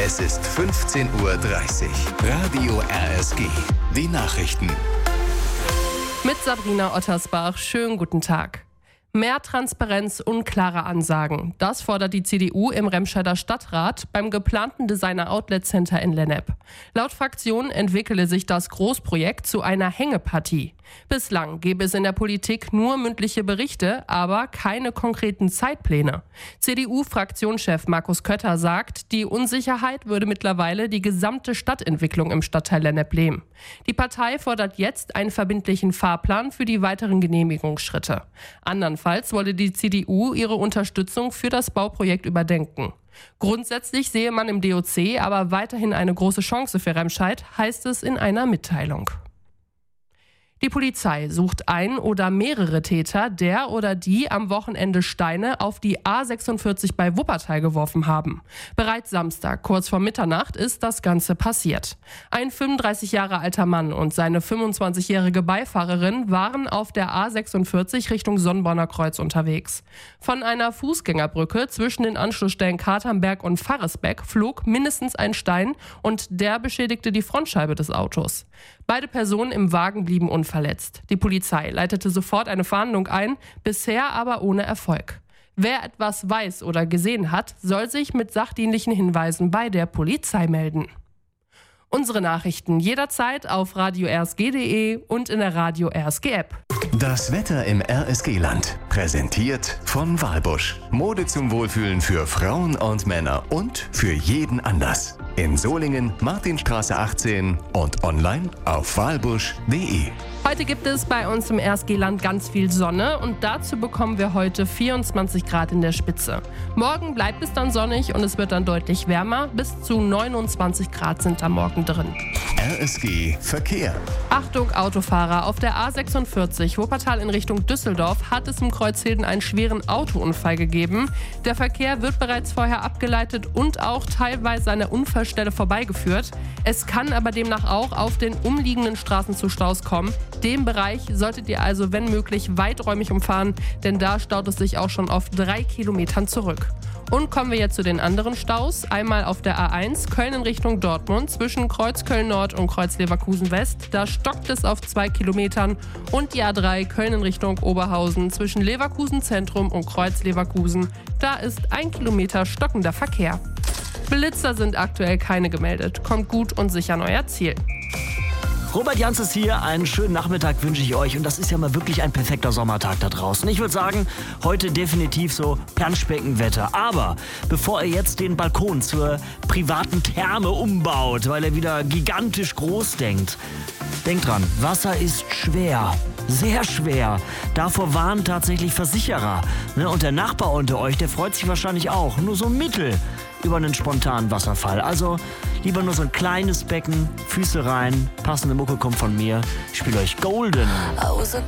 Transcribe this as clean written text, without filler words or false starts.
Es ist 15:30 Uhr. Radio RSG. Die Nachrichten. Mit Sabrina Ottersbach. Schönen guten Tag. Mehr Transparenz und klare Ansagen. Das fordert die CDU im Remscheider Stadtrat beim geplanten Designer Outlet Center in Lennep. Laut Fraktion entwickele sich das Großprojekt zu einer Hängepartie. Bislang gäbe es in der Politik nur mündliche Berichte, aber keine konkreten Zeitpläne. CDU-Fraktionschef Markus Kötter sagt, die Unsicherheit würde mittlerweile die gesamte Stadtentwicklung im Stadtteil Lennep lähmen. Die Partei fordert jetzt einen verbindlichen Fahrplan für die weiteren Genehmigungsschritte. Andernfalls wolle die CDU ihre Unterstützung für das Bauprojekt überdenken. Grundsätzlich sehe man im DOC aber weiterhin eine große Chance für Remscheid, heißt es in einer Mitteilung. Die Polizei sucht ein oder mehrere Täter, der oder die am Wochenende Steine auf die A46 bei Wuppertal geworfen haben. Bereits Samstag, kurz vor Mitternacht, ist das Ganze passiert. Ein 35 Jahre alter Mann und seine 25-jährige Beifahrerin waren auf der A46 Richtung Sonnborner Kreuz unterwegs. Von einer Fußgängerbrücke zwischen den Anschlussstellen Katernberg und Farresbeck flog mindestens ein Stein und der beschädigte die Frontscheibe des Autos. Beide Personen im Wagen blieben unverletzt. Die Polizei leitete sofort eine Fahndung ein, bisher aber ohne Erfolg. Wer etwas weiß oder gesehen hat, soll sich mit sachdienlichen Hinweisen bei der Polizei melden. Unsere Nachrichten jederzeit auf radio-rsg.de und in der Radio RSG App. Das Wetter im RSG-Land. Präsentiert von Walbusch. Mode zum Wohlfühlen für Frauen und Männer und für jeden Anlass. In Solingen, Martinstraße 18 und online auf walbusch.de. Heute gibt es bei uns im RSG-Land ganz viel Sonne und dazu bekommen wir heute 24 Grad in der Spitze. Morgen bleibt es dann sonnig und es wird dann deutlich wärmer. Bis zu 29 Grad sind am Morgen drin. RSG Verkehr. Achtung Autofahrer, auf der A46 Wuppertal in Richtung Düsseldorf hat es im Kreuzhilden einen schweren Autounfall gegeben. Der Verkehr wird bereits vorher abgeleitet und auch teilweise an der Unfallstelle vorbeigeführt. Es kann aber demnach auch auf den umliegenden Straßen zu Staus kommen. Den Bereich solltet ihr also, wenn möglich, weiträumig umfahren, denn da staut es sich auch schon auf 3 Kilometern zurück. Und kommen wir jetzt zu den anderen Staus. Einmal auf der A1 Köln in Richtung Dortmund zwischen Kreuz Köln Nord und Kreuz Leverkusen West. Da stockt es auf 2 Kilometern. Und die A3 Köln in Richtung Oberhausen zwischen Leverkusen Zentrum und Kreuz Leverkusen. Da ist 1 Kilometer stockender Verkehr. Blitzer sind aktuell keine gemeldet. Kommt gut und sicher an euer Ziel. Robert Jans ist hier, einen schönen Nachmittag wünsche ich euch und das ist ja mal wirklich ein perfekter Sommertag da draußen. Ich würde sagen, heute definitiv so Planschbeckenwetter. Aber bevor ihr jetzt den Balkon zur privaten Therme umbaut, weil er wieder gigantisch groß denkt dran, Wasser ist schwer. Sehr schwer. Davor warnen tatsächlich Versicherer. Und der Nachbar unter euch, der freut sich wahrscheinlich auch. Nur so mittel über einen spontanen Wasserfall. Also lieber nur so ein kleines Becken, Füße rein, passende Mucke kommt von mir. Ich spiele euch Golden.